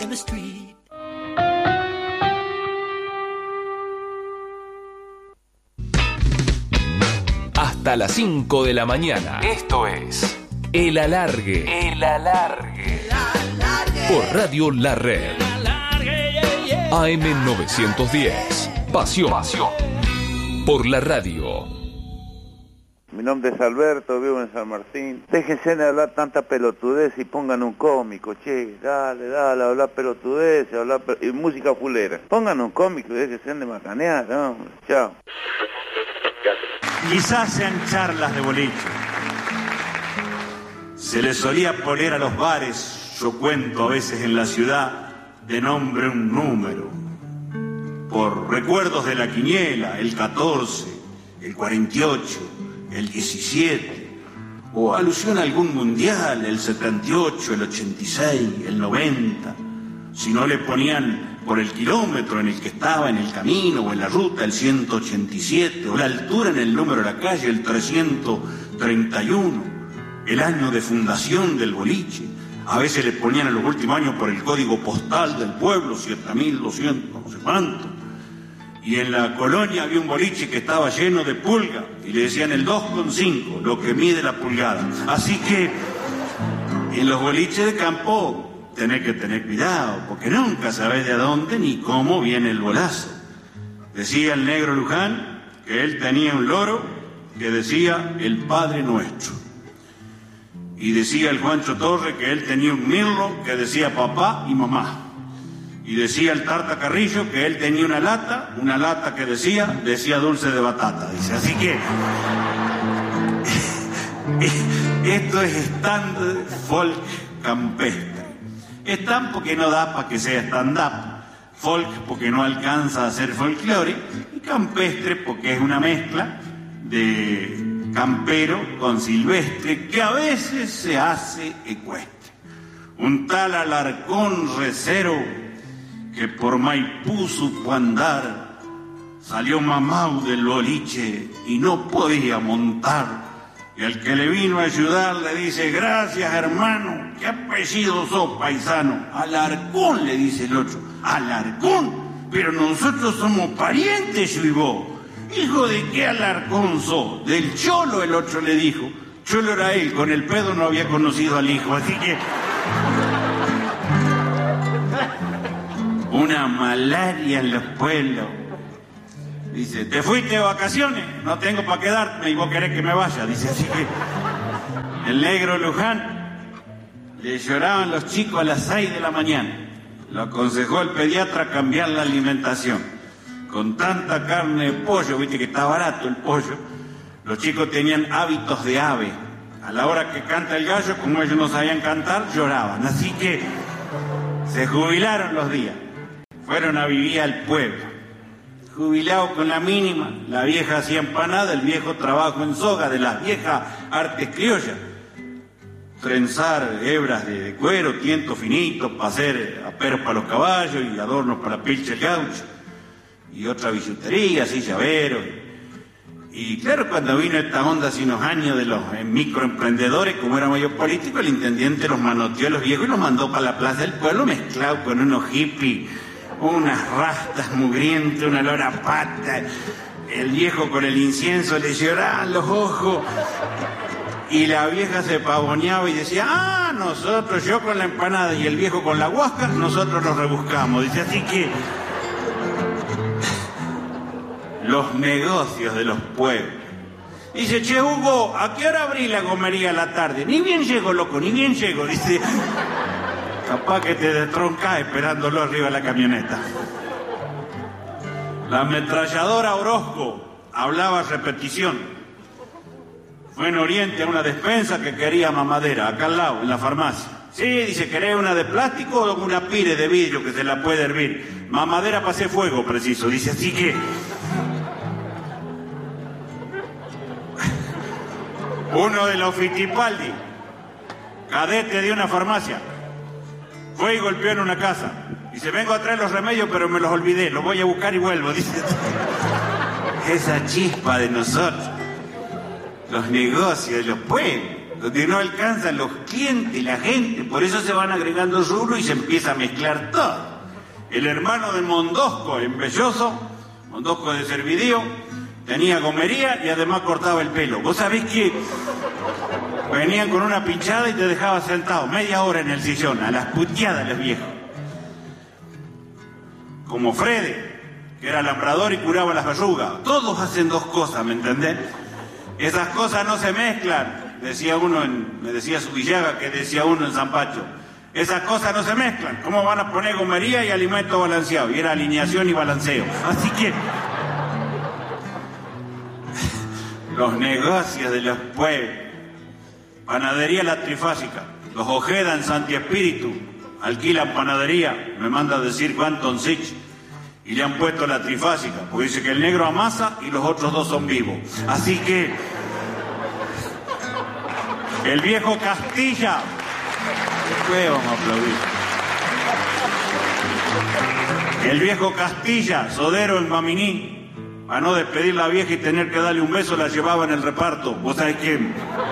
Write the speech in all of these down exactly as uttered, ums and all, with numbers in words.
in the street. Hasta las cinco de la mañana. Esto es El Alargue. El Alargue. Por Radio La Red. A M novecientos diez. Pasión. Pasión. Por la radio. Mi nombre es Alberto, vivo en San Martín. Déjense de hablar tanta pelotudez y pongan un cómico, che, dale, dale, hablar pelotudez, hablar pel... y música fulera. Pongan un cómico y déjense de macanear, ¿no? Chao. Quizás sean charlas de boliche. Se les solía poner a los bares, yo cuento a veces en la ciudad, de nombre un número. Por recuerdos de la quiniela, el catorce, el cuarenta y ocho, el diecisiete, o alusión a algún mundial, el setenta y ocho, el ochenta y seis, el noventa. Si no le ponían por el kilómetro en el que estaba en el camino o en la ruta el ciento ochenta y siete, o la altura en el número de la calle, el trescientos treinta y uno, el año de fundación del boliche. A veces le ponían en los últimos años por el código postal del pueblo, siete mil doscientos, no sé cuánto. Y en la colonia había un boliche que estaba lleno de pulga, y le decían el dos coma cinco, lo que mide la pulgada. Así que en los boliches de campo tenés que tener cuidado, porque nunca sabés de dónde ni cómo viene el bolazo. Decía el negro Luján que él tenía un loro que decía el Padre Nuestro. Y decía el Juancho Torre que él tenía un mirlo que decía papá y mamá. Y decía el Tarta Carrillo que él tenía una lata, una lata que decía, decía dulce de batata. Dice, así que esto es stand folk campestre. Stand porque no da para que sea stand-up, folk porque no alcanza a ser folclore, y campestre porque es una mezcla de campero con silvestre que a veces se hace ecuestre. Un tal Alarcón Recero que por Maipú supo andar, salió mamau del boliche y no podía montar. Y al que le vino a ayudar le dice, gracias hermano, ¿qué apellido sos, paisano? Alarcón, le dice el otro. ¿Alarcón? Pero nosotros somos parientes, yo y vos. Hijo de qué Alarcón sos, del Cholo, el otro le dijo. Cholo era él, con el pedo no había conocido al hijo, así que... Una malaria en los pueblos. Dice, ¿te fuiste de vacaciones? No tengo para quedarme y vos querés que me vaya. Dice, así que el negro Luján le lloraban los chicos a las seis de la mañana. Lo aconsejó el pediatra cambiar la alimentación. Con tanta carne de pollo, viste que está barato el pollo, los chicos tenían hábitos de ave. A la hora que canta el gallo, como ellos no sabían cantar, lloraban. Así que se jubilaron los días. Fueron a vivir al pueblo. Jubilados con la mínima, la vieja hacía empanada, el viejo trabajo en soga, de las viejas artes criollas. Trenzar hebras de, de cuero, tientos finitos para hacer aperos para los caballos y adornos para pilche el gaucho. Y otra billutería, así llaveros. Y claro, cuando vino esta onda hace unos años de los eh, microemprendedores, como era mayor político, el intendente los manoteó a los viejos y los mandó para la plaza del pueblo mezclado con unos hippies, unas rastas mugrientas, una lora pata. El viejo con el incienso le lloraban los ojos. Y la vieja se pavoneaba y decía, ah, nosotros, yo con la empanada y el viejo con la huasca, nosotros nos rebuscamos. Dice, así que los negocios de los pueblos. Dice, che, Hugo, ¿a qué hora abrí la gomería a la tarde? Ni bien llego, loco, ni bien llego. Dice, capaz que te destroncás esperándolo arriba de la camioneta. La ametralladora Orozco hablaba a repetición. Fue en Oriente a una despensa que quería mamadera, acá al lado, en la farmacia. Sí, dice, ¿querés una de plástico o una pire de vidrio que se la puede hervir? Mamadera para hacer fuego, preciso. Dice, así que... Uno de los Fittipaldi, cadete de una farmacia, fue y golpeó en una casa. Dice, vengo a traer los remedios, pero me los olvidé, los voy a buscar y vuelvo. Dice, esa chispa de nosotros, los negocios de los pueblos. donde no alcanzan los clientes, la gente, por eso se van agregando rubros y se empieza a mezclar todo. El hermano de Mondosco en Belloso, Mondosco de Servidío, tenía gomería y además cortaba el pelo. Vos sabés que venían con una pinchada y te dejaba sentado media hora en el sillón, a las puteadas los viejos. Como Frede, que era labrador y curaba las verrugas. Todos hacen dos cosas, ¿me entendés? Esas cosas no se mezclan, decía uno, en, me decía su Villaga, que decía uno en San Pacho. Esas cosas no se mezclan. ¿Cómo van a poner gomería y alimento balanceado? Y era alineación y balanceo. Así que los negocios de los pueblos. Panadería La Trifásica. Los Ojeda en Santi Espíritu alquilan panadería. Me manda a decir Quantum Six. Y le han puesto La Trifásica, porque dice que el negro amasa y los otros dos son vivos. Así que el viejo Castilla, después vamos a aplaudir. El viejo Castilla, sodero en Maminí, para no despedir la vieja y tener que darle un beso, la llevaba en el reparto. ¿Vos sabés quién?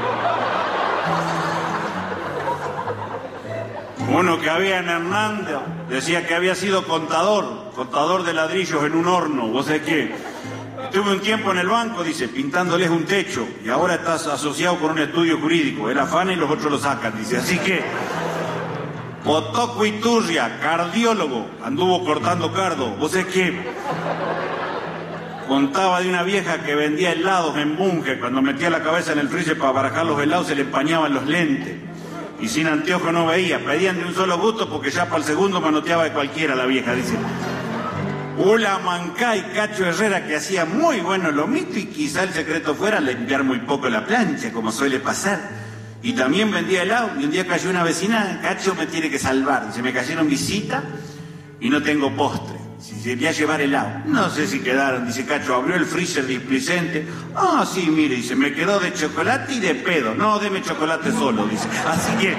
Uno que había en Hernández decía que había sido contador, contador de ladrillos en un horno. ¿Vos sabés qué? Estuve un tiempo en el banco, dice, pintándoles un techo, y ahora estás asociado con un estudio jurídico. Él afana y los otros lo sacan, dice. Así que, Potoco Iturria, cardiólogo, anduvo cortando cardo. ¿Vos sabés qué? Contaba de una vieja que vendía helados en Bunge. Cuando metía la cabeza en el freezer para barajar los helados se le empañaban los lentes. Y sin anteojo no veía. Pedían de un solo gusto porque ya para el segundo manoteaba de cualquiera la vieja, dice. Ula Mancá y Cacho Herrera, que hacía muy bueno lomito y quizá el secreto fuera limpiar muy poco la plancha, como suele pasar. Y también vendía helado. Y un día cayó una vecina, Cacho me tiene que salvar. Dice, me cayeron visita y no tengo postre. Si quería llevar helado. No sé si quedaron. Dice Cacho, abrió el freezer displicente. Ah, sí, mire, dice, me quedó de chocolate y de pedo. No, deme chocolate solo, dice. Así que...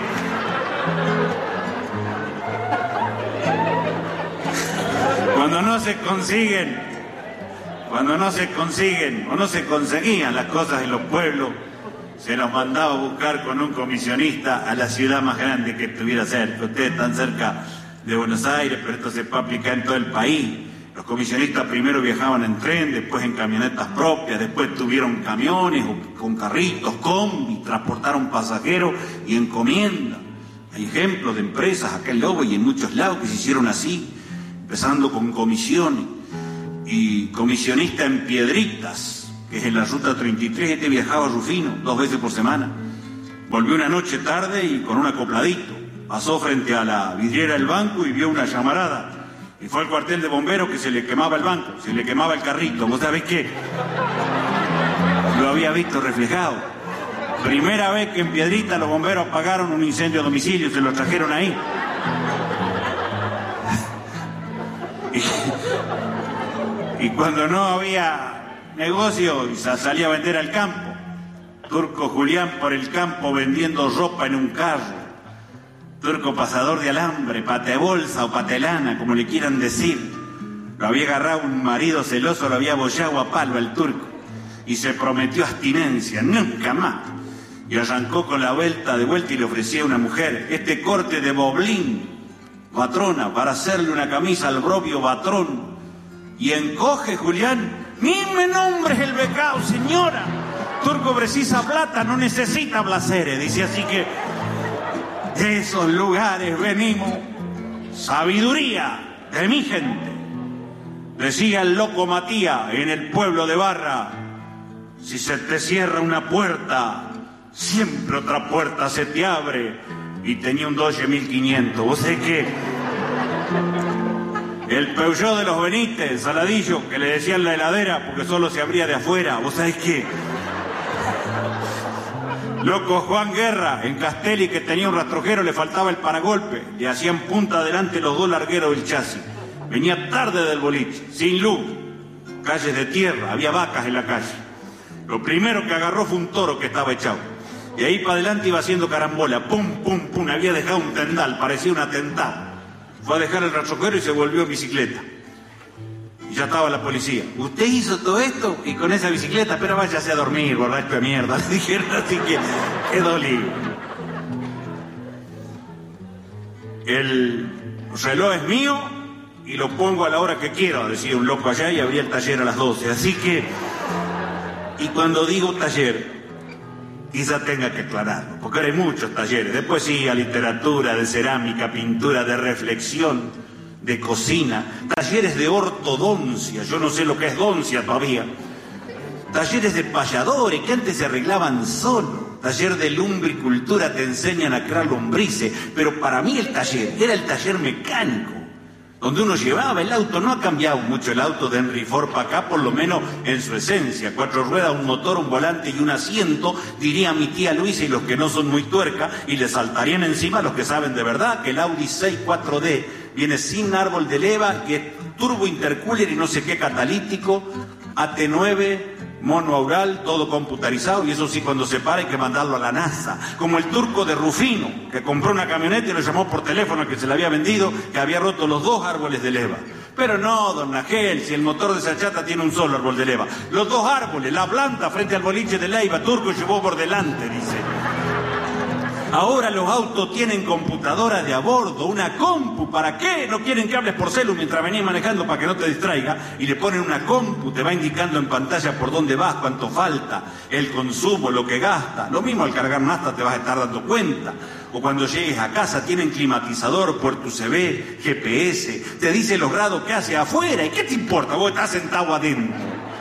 Cuando no se consiguen, cuando no se consiguen o no se conseguían las cosas en los pueblos, se los mandaba a buscar con un comisionista a la ciudad más grande que estuviera cerca. Ustedes están cerca de Buenos Aires, pero esto se puede aplicar en todo el país. Los comisionistas primero viajaban en tren, después en camionetas propias, después tuvieron camiones con carritos, combi, transportaron pasajeros y encomiendas. Hay ejemplos de empresas acá en Lobo y en muchos lados que se hicieron así, empezando con comisiones. Y comisionista en Piedritas, que es en la ruta treinta y tres, este viajaba a Rufino dos veces por semana. Volvió una noche tarde y con un acopladito. Pasó frente a la vidriera del banco y vio una llamarada. Y fue al cuartel de bomberos que se le quemaba el banco, se le quemaba el carrito. ¿Vos sabés qué? Lo había visto reflejado. Primera vez que en Piedrita los bomberos apagaron un incendio a domicilio, se lo trajeron ahí. Y, y cuando no había negocio, salía a vender al campo. Turco Julián por el campo vendiendo ropa en un carro. Turco pasador de alambre, patebolsa o patelana, como le quieran decir. Lo había agarrado un marido celoso, lo había bollado a palo al turco. Y se prometió abstinencia, nunca más. Y arrancó con la vuelta de vuelta y le ofrecía a una mujer este corte de boblín, patrona, para hacerle una camisa al propio patrón. Y encoge Julián, ni me nombres el becao, señora. Turco precisa plata, no necesita placeres, dice. Así que de esos lugares venimos, sabiduría de mi gente. Decía el loco Matías en el pueblo de Barra, si se te cierra una puerta, siempre otra puerta se te abre. Y tenía un Dodge mil quinientos. ¿Vos sabés qué? El Peugeot de los Benítez, Saladillo, que le decían la heladera porque solo se abría de afuera. ¿Vos sabés qué? Loco Juan Guerra, en Castelli, que tenía un rastrojero, le faltaba el paragolpe. Le hacían punta adelante los dos largueros del chasis. Venía tarde del boliche, sin luz. Calles de tierra, había vacas en la calle. Lo primero que agarró fue un toro que estaba echado. Y ahí para adelante iba haciendo carambola. Pum, pum, pum. Había dejado un tendal, parecía un atentado. Fue a dejar el rastrojero y se volvió en bicicleta. y ya estaba la policía. ¿Usted hizo todo esto? Y con esa bicicleta, pero váyase a dormir, borracho de mierda. Le dijeron, así que quedó libre. El reloj es mío y lo pongo a la hora que quiero, decía un loco allá, y abría el taller a las doce. Así que, y cuando digo taller, quizá tenga que aclararlo, porque ahora hay muchos talleres, de poesía, literatura, de cerámica, pintura, de reflexión, de cocina, talleres de ortodoncia, yo no sé lo que es doncia todavía, talleres de payadores que antes se arreglaban solo, taller de lumbricultura, te enseñan a crear lombrices, pero para mí el taller era el taller mecánico, donde uno llevaba el auto. No ha cambiado mucho el auto de Henry Ford para acá, por lo menos en su esencia. Cuatro ruedas, un motor, un volante y un asiento, diría mi tía Luisa, y los que no son muy tuerca, y le saltarían encima los que saben de verdad que el Audi seis cuatro D viene sin árbol de leva, que es turbo intercooler y no sé qué catalítico, A T nueve, mono aural, todo computarizado, y eso sí, cuando se para hay que mandarlo a la NASA, como el turco de Rufino, que compró una camioneta y lo llamó por teléfono que se le había vendido, que había roto los dos árboles de leva. Pero no, don Nagel, si el motor de esa chata tiene un solo árbol de leva. Los dos árboles, la planta frente al boliche de Leiva, turco llevó por delante, dice. Ahora los autos tienen computadora de a bordo, una compu. ¿Para qué? No quieren que hables por celu mientras venís manejando para que no te distraiga. Y le ponen una compu, te va indicando en pantalla por dónde vas, cuánto falta, el consumo, lo que gasta. Lo mismo al cargar nafta te vas a estar dando cuenta. O cuando llegues a casa tienen climatizador, puerto U S B, G P S. Te dice los grados que hace afuera. ¿Y qué te importa? Vos estás sentado adentro.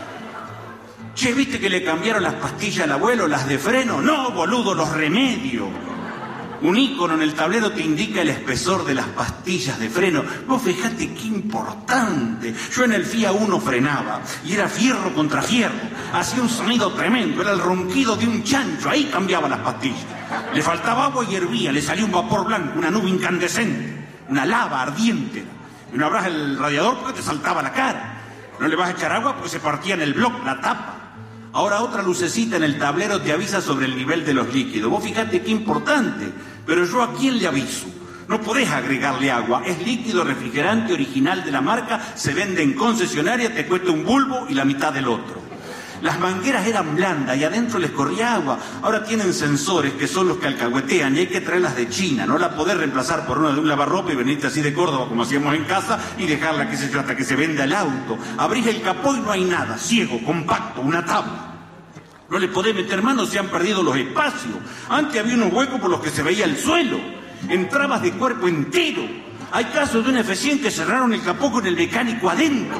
Che, ¿viste que le cambiaron las pastillas al abuelo, las de freno? No, boludo, los remedios. Un ícono en el tablero te indica el espesor de las pastillas de freno. Vos fijate qué importante. Yo en el Fiat uno frenaba y era fierro contra fierro. Hacía un sonido tremendo, era el ronquido de un chancho. Ahí cambiaba las pastillas. Le faltaba agua y hervía, le salía un vapor blanco, una nube incandescente, una lava ardiente. Y no abras el radiador porque te saltaba la cara. No le vas a echar agua porque se partía en el bloc, la tapa. Ahora otra lucecita en el tablero te avisa sobre el nivel de los líquidos. Vos fijate qué importante. Pero yo a quién le aviso. No podés agregarle agua. Es líquido refrigerante original de la marca. Se vende en concesionaria, te cuesta un bulbo y la mitad del otro. Las mangueras eran blandas y adentro les corría agua. Ahora tienen sensores que son los que alcahuetean y hay que traerlas de China. No la podés reemplazar por una de un lavarropa y venirte así de Córdoba como hacíamos en casa y dejarla, qué sé yo, hasta que se venda el auto. Abrís el capó y no hay nada. Ciego, compacto, una tabla. No le podés meter mano, se han perdido los espacios. Antes había unos huecos por los que se veía el suelo. Entrabas de cuerpo entero. Hay casos de un F cien que cerraron el capó con el mecánico adentro.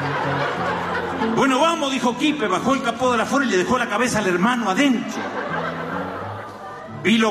Bueno, vamos, dijo Quipe, bajó el capó de la Ford y le dejó la cabeza al hermano adentro. Vi lo